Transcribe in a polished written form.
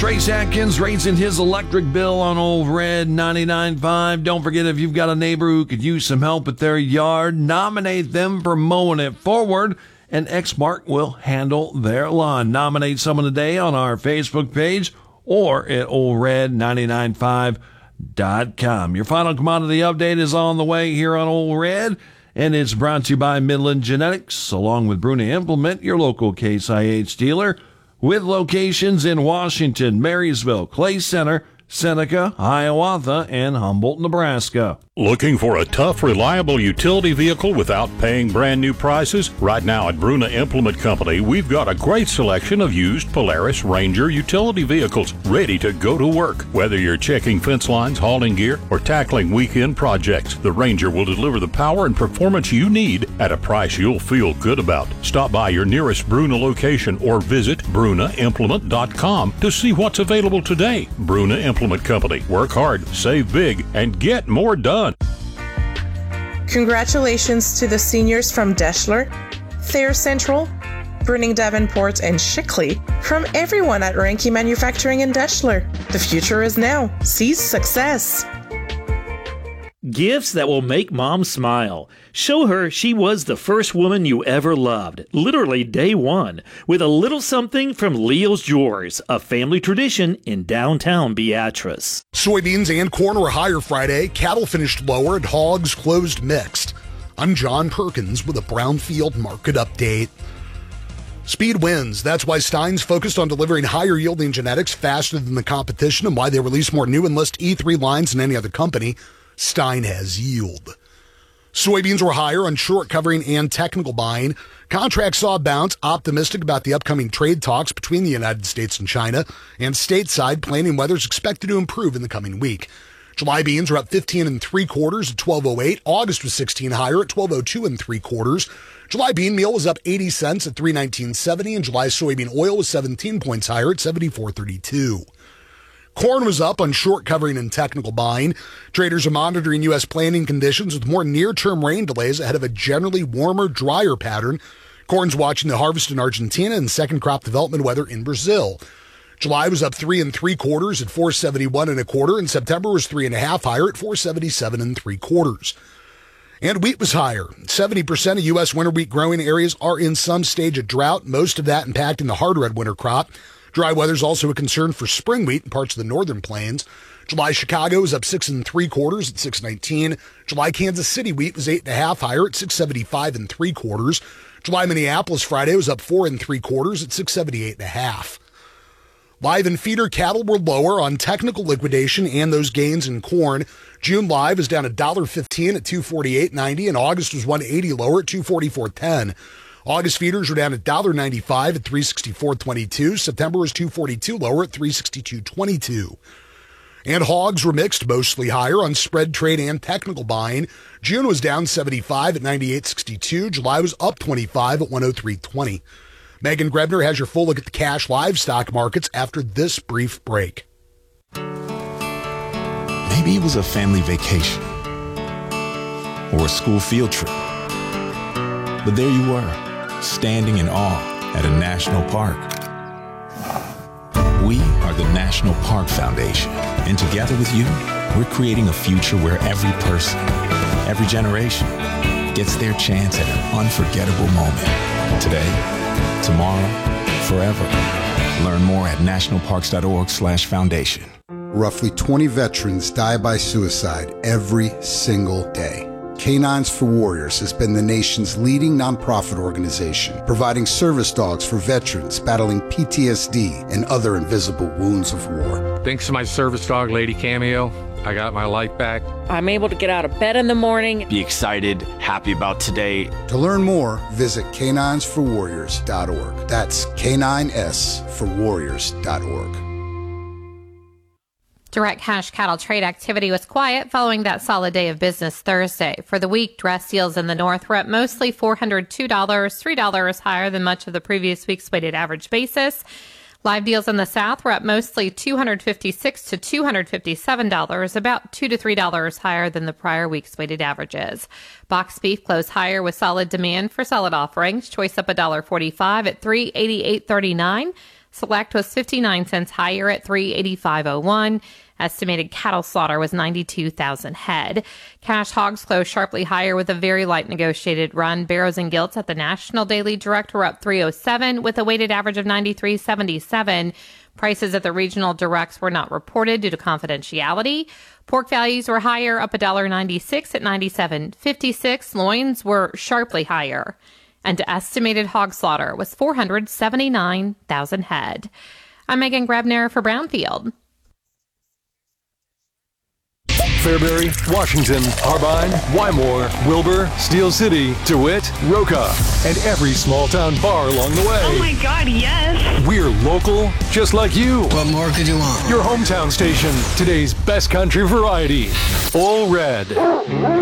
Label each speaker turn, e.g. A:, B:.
A: Trace Atkins raising his electric bill on Old Red 99.5. Don't forget, if you've got a neighbor who could use some help at their yard, nominate them for mowing it forward, and Exmark will handle their lawn. Nominate someone today on our Facebook page or at oldred995.com. Your final commodity update is on the way here on Old Red, and it's brought to you by Midland Genetics, along with Bruna Implement, your local Case IH dealer, with locations in Washington, Marysville, Clay Center, Seneca, Hiawatha, and Humboldt, Nebraska.
B: Looking for a tough, reliable utility vehicle without paying brand new prices? Right now at Bruna Implement Company, we've got a great selection of used Polaris Ranger utility vehicles ready to go to work. Whether you're checking fence lines, hauling gear, or tackling weekend projects, the Ranger will deliver the power and performance you need at a price you'll feel good about. Stop by your nearest Bruna location or visit brunaimplement.com to see what's available today. Bruna Implement Company. Work hard, save big, and get more done.
C: Congratulations to the seniors from Deschler, Thayer Central, Bruning Davenport, and Shickley. From everyone at Ranke Manufacturing in Deschler, the future is now. Seize success.
D: Gifts that will make Mom smile. Show her she was the first woman you ever loved, literally day one, with a little something from Leo's Drawers, a family tradition in downtown Beatrice.
E: Soybeans and corn were higher Friday. Cattle finished lower and hogs closed mixed. I'm John Perkins with a Brownfield market update. Speed wins. That's why Stein's focused on delivering higher yielding genetics faster than the competition and why they release more new Enlist E3 lines than any other company. Stein has yield. Soybeans were higher on short covering and technical buying. Contracts saw a bounce, optimistic about the upcoming trade talks between the United States and China, and stateside planning weather is expected to improve in the coming week. July beans were up 15 3/4 at 12.08. August was 16 higher at 12.02 3/4. July bean meal was up 80 cents at 319.70, and July soybean oil was 17 points higher at 74.32. Corn was up on short covering and technical buying. Traders are monitoring U.S. planting conditions with more near-term rain delays ahead of a generally warmer, drier pattern. Corn's watching the harvest in Argentina and second crop development weather in Brazil. July was up 3 3/4 at 471 1/4, and September was 3.5 higher at 477 3/4. And wheat was higher. 70% of U.S. winter wheat growing areas are in some stage of drought, most of that impacting the hard red winter crop. Dry weather is also a concern for spring wheat in parts of the northern plains. July Chicago was up 6 3/4 at 619. July Kansas City wheat was 8.5 higher at 675 3/4. July Minneapolis Friday was up 4 3/4 at 678.5. Live and feeder cattle were lower on technical liquidation and those gains in corn. June live is down $1.15 at 248.90, and August was $1.80 lower at 244.10. August feeders were down $1.95 at 364.22. September was $2.42 lower at 362.22. And hogs were mixed, mostly higher on spread trade and technical buying. June was down 75 at 98.62. July was up 25 at 103.20. Megan Grebner has your full look at the cash livestock markets after this brief break.
F: Maybe it was a family vacation or a school field trip. But there you were, standing in awe at a national park. We are the National Park Foundation, and together with you, we're creating a future where every person, every generation, gets their chance at an unforgettable moment. Today, tomorrow, forever. Learn more at nationalparks.org/foundation.
G: Roughly 20 veterans die by suicide every single day. Canines for Warriors has been the nation's leading nonprofit organization, providing service dogs for veterans battling PTSD and other invisible wounds of war.
H: Thanks to my service dog, Lady Cameo, I got my life back.
I: I'm able to get out of bed in the morning.
J: Be excited, happy about today.
G: To learn more, visit caninesforwarriors.org. That's caninesforwarriors.org.
K: Direct cash cattle trade activity was quiet following that solid day of business Thursday. For the week, dress deals in the north were up mostly $402, $3 higher than much of the previous week's weighted average basis. Live deals in the south were up mostly $256 to $257, about $2 to $3 higher than the prior week's weighted averages. Box beef closed higher with solid demand for solid offerings. Choice up $1.45 at $388.39. Select was 59 cents higher at $385.01. Estimated cattle slaughter was 92,000 head. Cash hogs closed sharply higher with a very light negotiated run. Barrows and Gilts at the National Daily Direct were up 307 with a weighted average of 93.77. Prices at the regional directs were not reported due to confidentiality. Pork values were higher, up $1.96 at 97.56. Loins were sharply higher. And estimated hog slaughter was 479,000 head. I'm Megan Grebner for Brownfield.
L: Fairbury, Washington, Harbine, Wymore, Wilbur, Steel City, DeWitt, Roca, and every small town bar along the way.
M: Oh my God, yes!
L: We're local, just like you.
N: What more could you want?
L: Your hometown station, today's best country variety. All Red.